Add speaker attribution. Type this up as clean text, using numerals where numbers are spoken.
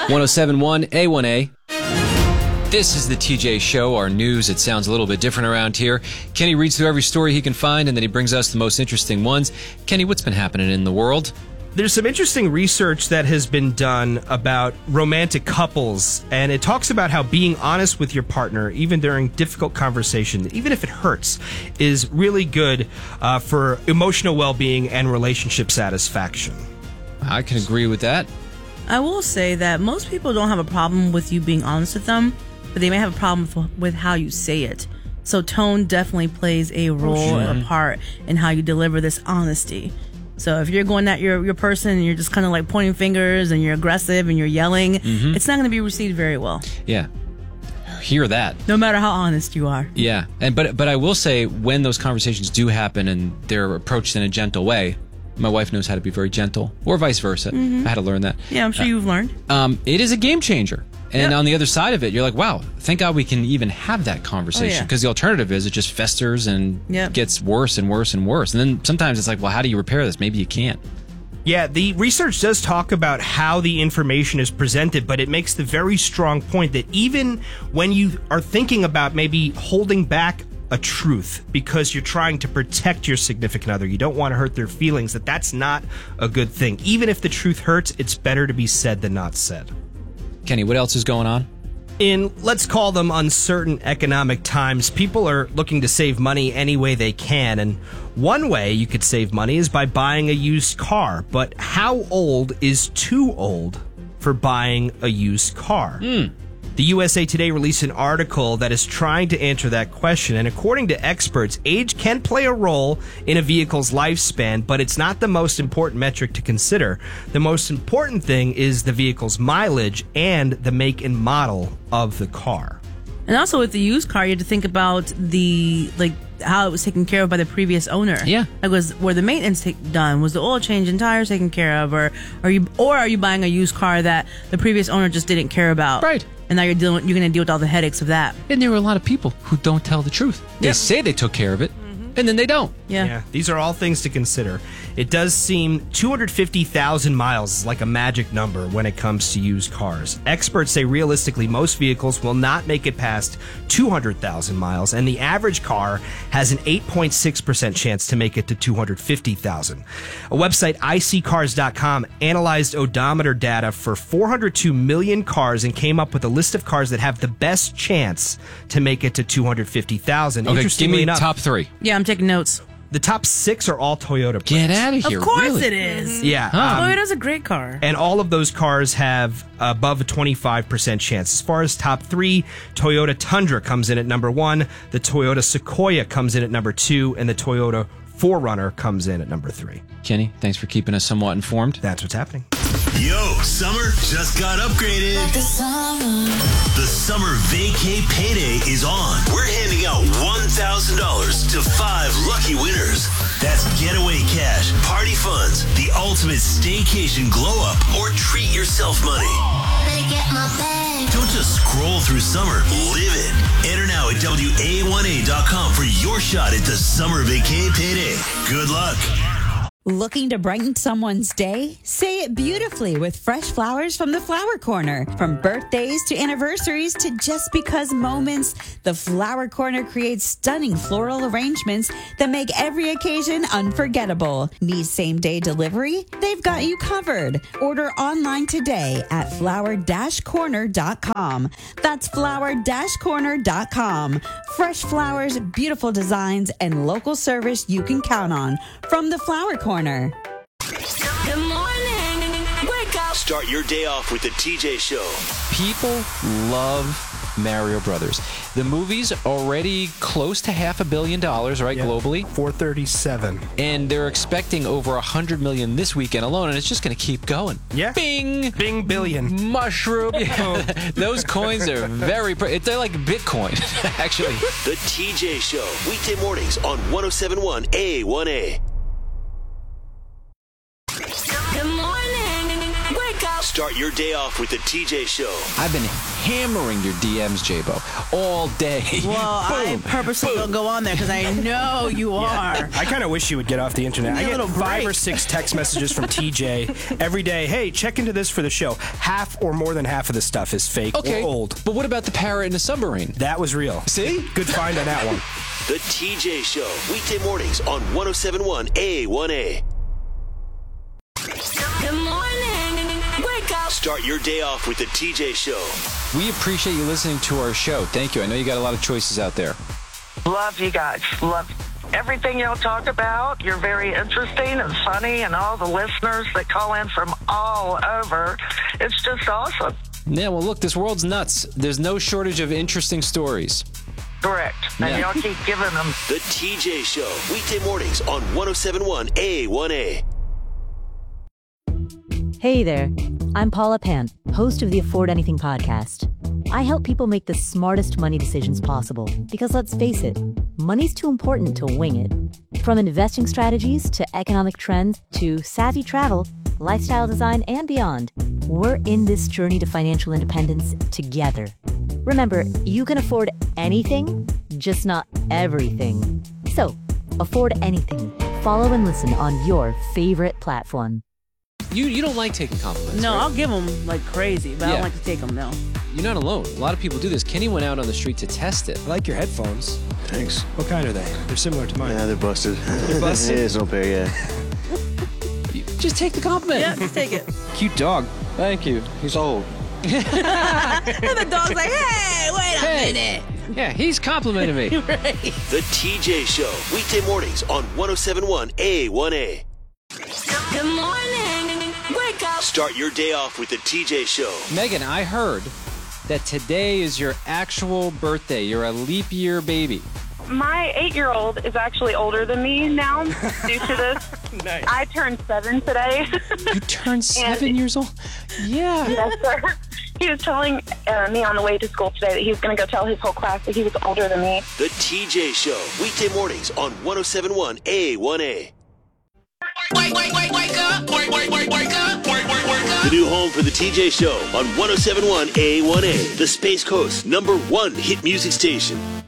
Speaker 1: 1071 A1A. This is the TJ Show, our news. It sounds a little bit different around here. Kenny reads through every story he can find, and then he brings us the most interesting ones. Kenny, what's been happening in the world?
Speaker 2: There's some interesting research that has been done about romantic couples, and it talks about how being honest with your partner, even during difficult conversation, even if it hurts, is really good for emotional well-being and relationship satisfaction.
Speaker 1: I can agree with that.
Speaker 3: I will say that most people don't have a problem with you being honest with them, but they may have a problem with how you say it. So tone definitely plays a role or a part in how you deliver this honesty. So if you're going at your person and you're just kind of like pointing fingers and you're aggressive and you're yelling, it's not going to be received very well.
Speaker 1: Yeah. Hear that.
Speaker 3: No matter how honest you are.
Speaker 1: Yeah. But I will say, when those conversations do happen and they're approached in a gentle way, my wife knows how to be very gentle, or vice versa. I had to learn that.
Speaker 3: Yeah, I'm sure you've learned.
Speaker 1: It is a game changer. And on the other side of it, you're like, wow, thank God we can even have that conversation. Because the alternative is it just festers and gets worse and worse and worse. And then sometimes it's like, well, how do you repair this? Maybe you can't.
Speaker 2: Yeah, the research does talk about how the information is presented, but it makes the very strong point that even when you are thinking about maybe holding back a truth because you're trying to protect your significant other, you don't want to hurt their feelings, that's not a good thing. Even if the truth hurts, it's better to be said than not said.
Speaker 1: Kenny, what else is going on?
Speaker 2: In, let's call them uncertain economic times, people are looking to save money any way they can. And one way you could save money is by buying a used car. But how old is too old for buying a used car? The USA Today released an article that is trying to answer that question. And according to experts, age can play a role in a vehicle's lifespan, but it's not the most important metric to consider. The most important thing is the vehicle's mileage and the make and model of the car.
Speaker 3: And also with the used car, you have to think about how it was taken care of by the previous owner.
Speaker 1: Yeah.
Speaker 3: Were the maintenance done? Was the oil change and tires taken care of? Or are you buying a used car that the previous owner just didn't care about?
Speaker 1: Right.
Speaker 3: And now you're going to deal with all the headaches of that.
Speaker 1: And there are a lot of people who don't tell the truth. They say they took care of it, and then they don't.
Speaker 3: Yeah.
Speaker 2: These are all things to consider. It does seem 250,000 miles is like a magic number when it comes to used cars. Experts say realistically most vehicles will not make it past 200,000 miles, and the average car has an 8.6% chance to make it to 250,000. A website, iSeeCars.com, analyzed odometer data for 402 million cars and came up with a list of cars that have the best chance to make it to 250,000.
Speaker 1: Okay, give me top three.
Speaker 3: Yeah, I'm taking notes.
Speaker 2: The top 6 are all Toyota brands.
Speaker 1: Get out of here.
Speaker 3: Of course
Speaker 1: really?
Speaker 3: it is.
Speaker 2: Yeah.
Speaker 3: Toyota's a great car.
Speaker 2: And all of those cars have above a 25% chance. As far as top 3, Toyota Tundra comes in at number 1, the Toyota Sequoia comes in at number 2, and the Toyota 4Runner comes in at number 3.
Speaker 1: Kenny, thanks for keeping us somewhat informed.
Speaker 2: That's what's happening.
Speaker 4: Yo, summer just got upgraded. The summer vacay payday is on. We're handing out $1,000 to 5 lucky winners. That's getaway cash, party funds, the ultimate staycation glow up, or treat yourself money. Don't just scroll through summer, live it. Enter now at WA1A.com for your shot at the summer vacay payday. Good luck.
Speaker 5: Looking to brighten someone's day? Say it beautifully with fresh flowers from the Flower Corner. From birthdays to anniversaries to just because moments, the Flower Corner creates stunning floral arrangements that make every occasion unforgettable. Need same-day delivery? They've got you covered. Order online today at flower-corner.com. That's flower-corner.com. Fresh flowers, beautiful designs, and local service you can count on from the Flower Corner.
Speaker 4: Good morning. Wake up. Start your day off with the TJ Show.
Speaker 1: People love Mario Brothers. The movie's already close to $500 million, right, globally?
Speaker 2: 437.
Speaker 1: And they're expecting over 100 million this weekend alone, and it's just going to keep going.
Speaker 2: Yeah.
Speaker 1: Bing!
Speaker 2: Bing billion.
Speaker 1: Mushroom. Those coins are very... They're like Bitcoin, actually.
Speaker 4: The TJ Show. Weekday mornings on 1071 A1A. Start your day off with the TJ Show.
Speaker 1: I've been hammering your DMs, J-Bo, all day.
Speaker 3: Well, I purposely don't go on there because I know you are.
Speaker 2: I kind of wish you would get off the internet. I get 5 or 6 text messages from TJ every day. Hey, check into this for the show. Half or more than half of the stuff is fake or old.
Speaker 1: But what about the parrot in the submarine?
Speaker 2: That was real.
Speaker 1: See?
Speaker 2: Good find on that one.
Speaker 4: The TJ Show, weekday mornings on 107.1 A1A.
Speaker 6: Good morning. Wake up.
Speaker 4: Start your day off with the TJ Show.
Speaker 1: We appreciate you listening to our show. Thank you. I know you got a lot of choices out there.
Speaker 7: Love you guys. Love everything y'all talk about. You're very interesting and funny, and all the listeners that call in from all over. It's just awesome.
Speaker 1: Yeah, well, look, this world's nuts. There's no shortage of interesting stories.
Speaker 7: Correct. And y'all keep giving them.
Speaker 4: The TJ Show, weekday mornings on 107.1 A1A.
Speaker 8: Hey there, I'm Paula Pant, host of the Afford Anything podcast. I help people make the smartest money decisions possible because let's face it, money's too important to wing it. From investing strategies to economic trends to savvy travel, lifestyle design, and beyond, we're in this journey to financial independence together. Remember, you can afford anything, just not everything. So, afford anything. Follow and listen on your favorite platform.
Speaker 1: You don't like taking compliments,
Speaker 3: No,
Speaker 1: right?
Speaker 3: I'll give them like crazy, but I don't like to take them, no.
Speaker 1: You're not alone. A lot of people do this. Kenny went out on the street to test it.
Speaker 2: I like your headphones.
Speaker 9: Thanks.
Speaker 2: What kind are they? They're similar to mine.
Speaker 9: Yeah, they're busted.
Speaker 2: They're busted?
Speaker 9: Yeah, it's no pair, yeah.
Speaker 1: Just take the compliment.
Speaker 3: Yeah, just take it.
Speaker 2: Cute dog.
Speaker 9: Thank you. He's old.
Speaker 3: And the dog's like, hey, wait a minute.
Speaker 1: Yeah, he's complimenting me.
Speaker 3: Right.
Speaker 4: The TJ Show, weekday mornings on 107.1 A1A.
Speaker 6: Good morning. Wake up.
Speaker 4: Start your day off with the TJ Show.
Speaker 1: Megan, I heard that today is your actual birthday. You're a leap year baby.
Speaker 10: My 8-year-old is actually older than me now due to this.
Speaker 2: Nice.
Speaker 10: I turned 7 today.
Speaker 1: You turned 7 years old? Yeah.
Speaker 10: Yes, sir. He was telling me on the way to school today that he was going to go tell his whole class that he was older than me.
Speaker 4: The TJ Show, weekday mornings on 107.1 A1A.
Speaker 6: Wake up. Wake up.
Speaker 4: The new home for the TJ Show on 107.1 A1A, the Space Coast #1 hit music station.